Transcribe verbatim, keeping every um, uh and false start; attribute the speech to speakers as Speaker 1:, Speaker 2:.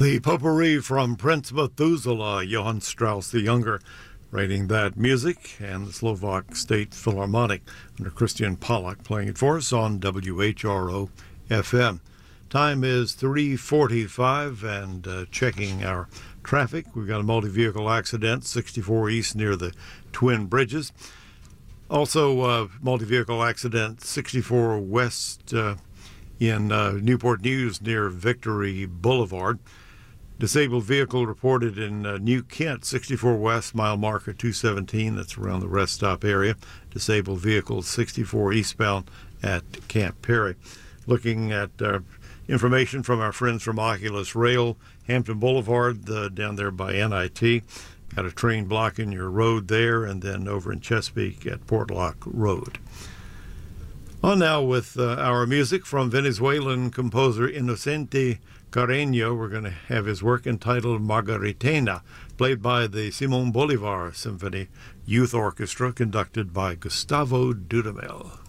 Speaker 1: The potpourri from Prince Methuselah, Johann Strauss the Younger, writing that music, and the Slovak State Philharmonic under Christian Pollack playing it for us on W H R O F M. Time is three forty-five, and uh, checking our traffic, we've got a multi-vehicle accident, sixty-four East near the Twin Bridges. Also, uh, multi-vehicle accident, sixty-four West uh, in uh, Newport News near Victory Boulevard. Disabled vehicle reported in uh, New Kent, sixty-four West, mile marker two seventeen. That's around the rest stop area. Disabled vehicle sixty-four eastbound at Camp Perry. Looking at uh, information from our friends from Oculus Rail, Hampton Boulevard, uh, down there by N I T. Got a train blocking your road there, and then over in Chesapeake at Portlock Road. On now with uh, our music from Venezuelan composer Inocente Carreño. We're going to have his work entitled Margaritena, played by the Simon Bolivar Symphony Youth Orchestra, conducted by Gustavo Dudamel.